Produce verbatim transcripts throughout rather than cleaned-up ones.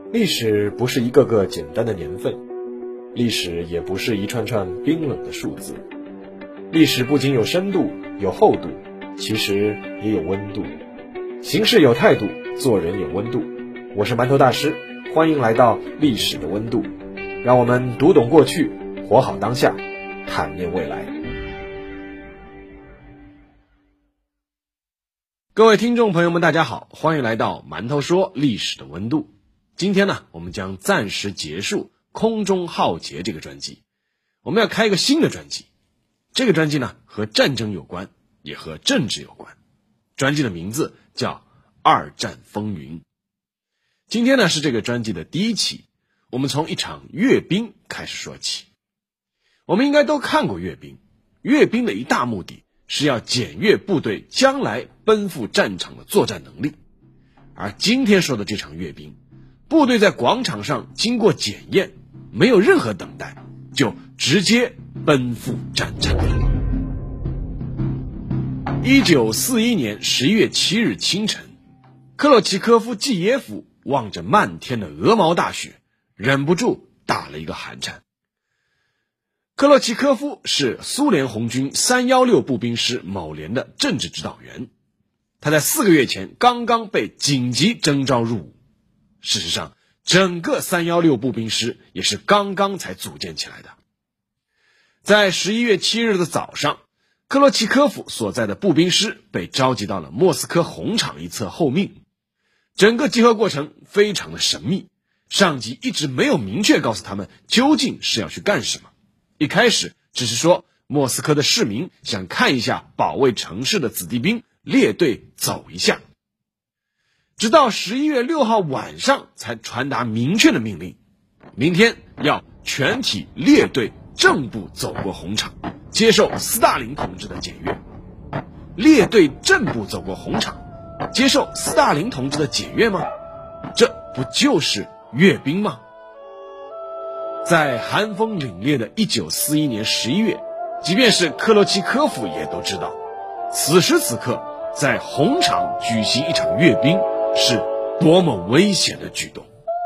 历史不是一个个简单的年份，历史也不是一串串冰冷的数字。历史不仅有深度有厚度，其实也有温度。行事有态度，做人有温度。我是馒头大师，欢迎来到历史的温度，让我们读懂过去，活好当下，坦面未来。各位听众朋友们大家好，欢迎来到馒头说历史的温度。今天呢，我们将暂时结束空中浩劫这个专辑，我们要开一个新的专辑。这个专辑呢，和战争有关，也和政治有关。专辑的名字叫二战风云。今天呢，是这个专辑的第一期，我们从一场阅兵开始说起。我们应该都看过阅兵，阅兵的一大目的是要检阅部队将来奔赴战场的作战能力。而今天说的这场阅兵，部队在广场上经过检验，没有任何等待，就直接奔赴战场。一九四一年十一月七日清晨，克洛奇科夫季耶夫望着漫天的鹅毛大雪，忍不住打了一个寒颤。克洛奇科夫是苏联红军三一六步兵师某连的政治指导员，他在四个月前刚刚被紧急征召入伍。事实上，整个三一六步兵师也是刚刚才组建起来的。在十一月七日的早上，克洛奇科夫所在的步兵师被召集到了莫斯科红场一侧候命。整个集合过程非常的神秘，上级一直没有明确告诉他们究竟是要去干什么。一开始只是说莫斯科的市民想看一下保卫城市的子弟兵列队走一下。直到十一月六号晚上才传达明确的命令，明天要全体列队正步走过红场，接受斯大林同志的检阅。列队正步走过红场，接受斯大林同志的检阅吗？这不就是阅兵吗？在寒风凛冽的一九四一年十一月，即便是克洛奇科夫也都知道，此时此刻在红场举行一场阅兵是多么危险的举动。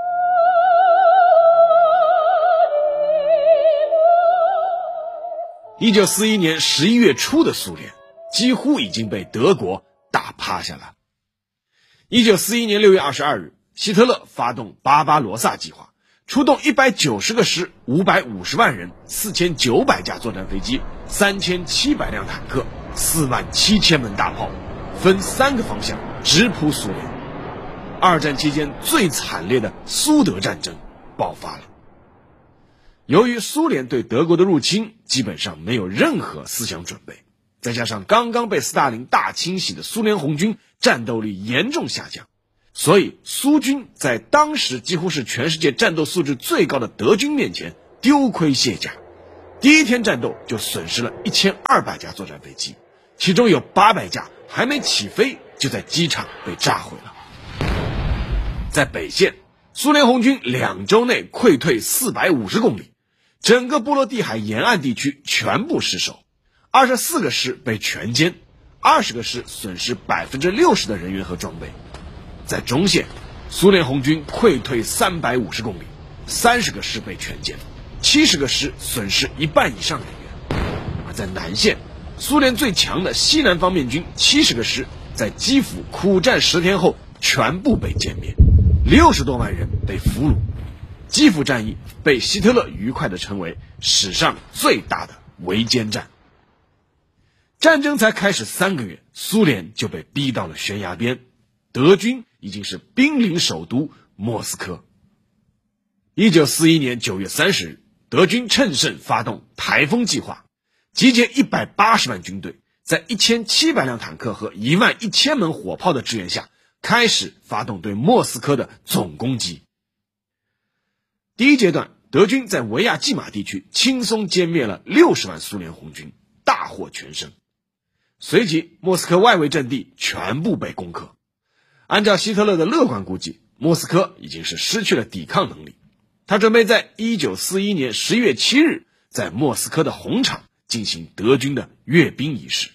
一九四一年十一月初的苏联几乎已经被德国打趴下了。一九四一年六月二十二日，希特勒发动巴巴罗萨计划，出动一百九十个师、五百五十万人、四千九百架作战飞机、三千七百辆坦克、四万七千门大炮，分三个方向直扑苏联。二战期间最惨烈的苏德战争爆发了。由于苏联对德国的入侵基本上没有任何思想准备，再加上刚刚被斯大林大清洗的苏联红军战斗力严重下降，所以苏军在当时几乎是全世界战斗素质最高的德军面前丢盔卸甲。第一天战斗就损失了一千二百架作战飞机，其中有八百架还没起飞就在机场被炸毁了。在北线，苏联红军两周内溃退四百五十公里，整个波罗的海沿岸地区全部失守，二十四个师被全歼，二十个师损失百分之六十的人员和装备。在中线，苏联红军溃退三百五十公里，三十个师被全歼，七十个师损失一半以上人员。而在南线，苏联最强的西南方面军七十个师在基辅苦战十天后全部被歼灭，六十多万人被俘虏。基辅战役被希特勒愉快地称为史上最大的围歼战。战争才开始三个月，苏联就被逼到了悬崖边，德军已经是兵临首都莫斯科。一九四一年九月三十日，德军趁胜发动台风计划，集结一百八十万军队，在一千七百辆坦克和一万一千门火炮的支援下，开始发动对莫斯科的总攻击。第一阶段，德军在维亚季马地区轻松歼灭了六十万苏联红军，大获全胜。随即，莫斯科外围阵地全部被攻克。按照希特勒的乐观估计，莫斯科已经是失去了抵抗能力。他准备在一九四一年十月七日，在莫斯科的红场进行德军的阅兵仪式。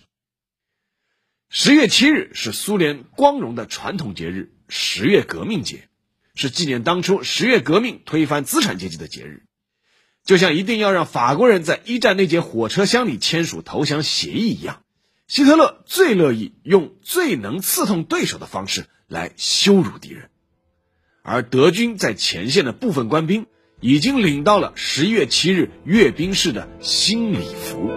十月七日是苏联光荣的传统节日十月革命节， 是纪念当初十月革命推翻资产阶级的节日。就像一定要让法国人在一战那节火车厢里签署投降协议一样，希特勒最乐意用最能刺痛对手的方式来羞辱敌人。而德军在前线的部分官兵已经领到了十一月七日阅兵式的新礼服。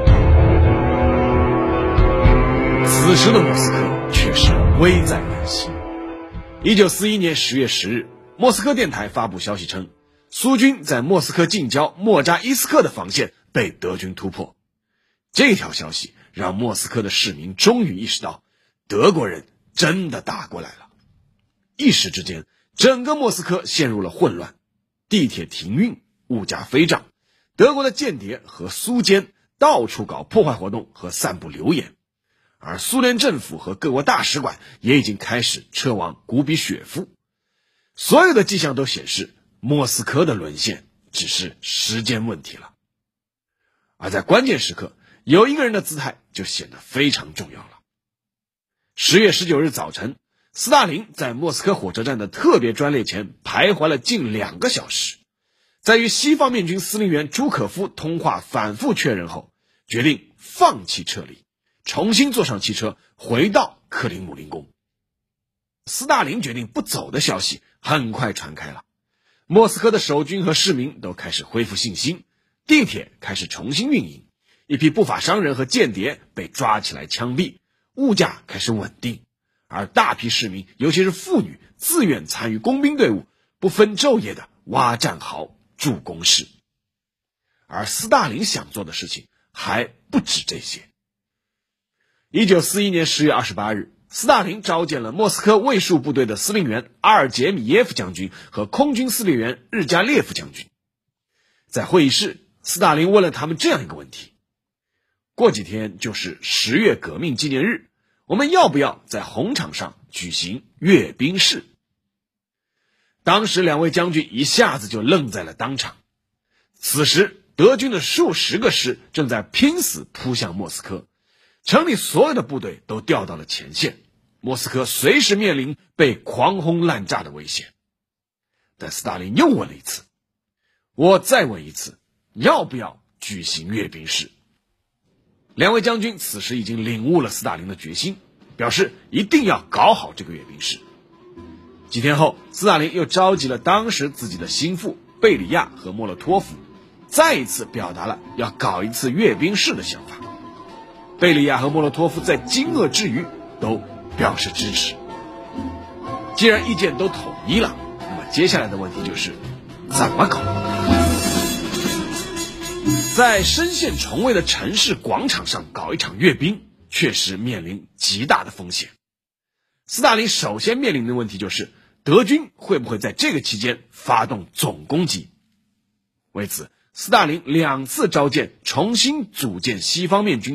此时的莫斯科却是危在旦夕。一九四一年十月十日，莫斯科电台发布消息称，苏军在莫斯科近郊莫扎伊斯克的防线被德军突破。这条消息让莫斯科的市民终于意识到，德国人真的打过来了。一时之间，整个莫斯科陷入了混乱，地铁停运，物价飞涨，德国的间谍和苏奸到处搞破坏活动和散布流言，而苏联政府和各国大使馆也已经开始撤往古比雪夫。所有的迹象都显示，莫斯科的沦陷只是时间问题了。而在关键时刻，有一个人的姿态就显得非常重要了。十月十九日早晨，斯大林在莫斯科火车站的特别专列前徘徊了近两个小时，在与西方面军司令员朱可夫通话反复确认后，决定放弃撤离，重新坐上汽车回到克林姆林宫。斯大林决定不走的消息很快传开了，莫斯科的守军和市民都开始恢复信心，地铁开始重新运营，一批不法商人和间谍被抓起来枪毙，物价开始稳定，而大批市民，尤其是妇女，自愿参与工兵队伍，不分昼夜的挖战壕、筑工事。而斯大林想做的事情还不止这些。一九四一年十月二十八日，斯大林召见了莫斯科卫戍部队的司令员阿尔杰米耶夫将军和空军司令员日加列夫将军。在会议室，斯大林问了他们这样一个问题：过几天就是十月革命纪念日，我们要不要在红场上举行阅兵式？当时两位将军一下子就愣在了当场。此时德军的数十个师正在拼死扑向莫斯科，城里所有的部队都调到了前线，莫斯科随时面临被狂轰滥炸的危险。但斯大林又问了一次，我再问一次，要不要举行阅兵式？两位将军此时已经领悟了斯大林的决心，表示一定要搞好这个阅兵式。几天后，斯大林又召集了当时自己的心腹贝里亚和莫洛托夫，再一次表达了要搞一次阅兵式的想法。贝里亚和莫洛托夫在惊愕之余都表示支持。既然意见都统一了，那么接下来的问题就是怎么搞？在深陷重围的城市广场上搞一场阅兵，确实面临极大的风险。斯大林首先面临的问题就是德军会不会在这个期间发动总攻击。为此，斯大林两次召见重新组建西方面军